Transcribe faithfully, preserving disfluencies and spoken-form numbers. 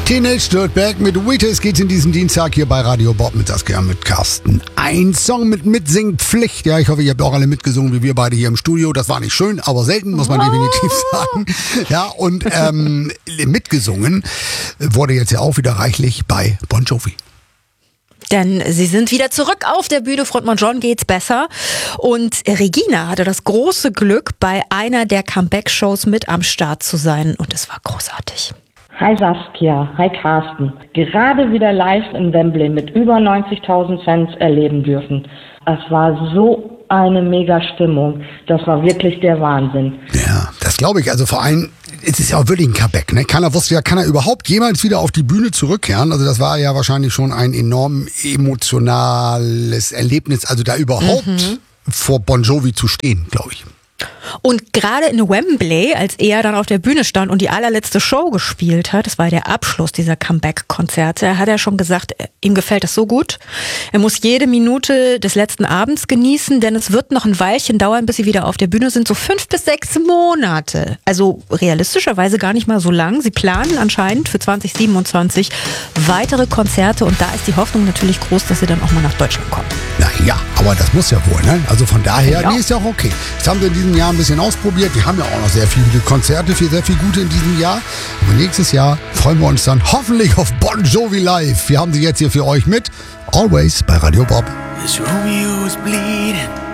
Teenage Dirtbag mit Wheaties geht's in diesem Dienstag hier bei Radio Bob mit Saskia, mit Carsten. Ein Song mit Mitsingpflicht. Ja, ich hoffe, ihr habt auch alle mitgesungen, wie wir beide hier im Studio. Das war nicht schön, aber selten, muss man definitiv sagen. Ja, und ähm, mitgesungen wurde jetzt ja auch wieder reichlich bei Bon Jovi. Denn sie sind wieder zurück auf der Bühne. Frontmann John geht's besser. Und Regina hatte das große Glück, bei einer der Comeback-Shows mit am Start zu sein. Und es war großartig. Hi Saskia, hi Carsten. Gerade wieder live in Wembley mit über neunzigtausend Fans erleben dürfen. Es war so eine mega Stimmung. Das war wirklich der Wahnsinn. Ja, das glaube ich. Also vor allem, es ist ja auch wirklich ein Comeback. Ne? Keiner wusste ja, kann er überhaupt jemals wieder auf die Bühne zurückkehren? Also das war ja wahrscheinlich schon ein enorm emotionales Erlebnis. Also da überhaupt mhm. vor Bon Jovi zu stehen, glaube ich. Und gerade in Wembley, als er dann auf der Bühne stand und die allerletzte Show gespielt hat, das war der Abschluss dieser Comeback-Konzerte, hat er schon gesagt, ihm gefällt das so gut. Er muss jede Minute des letzten Abends genießen, denn es wird noch ein Weilchen dauern, bis sie wieder auf der Bühne sind, so fünf bis sechs Monate. Also realistischerweise gar nicht mal so lang. Sie planen anscheinend für zwanzig siebenundzwanzig weitere Konzerte und da ist die Hoffnung natürlich groß, dass sie dann auch mal nach Deutschland kommen. Na ja, aber das muss ja wohl, ne? Also von daher, ja. nee, ist ja auch okay. Das haben wir in diesem Jahr ein bisschen ausprobiert. Wir haben ja auch noch sehr viele Konzerte, für sehr viel Gute in diesem Jahr. Aber nächstes Jahr freuen wir uns dann hoffentlich auf Bon Jovi Live. Wir haben sie jetzt hier für euch mit Always bei Radio Bob. This Romeo is bleeding.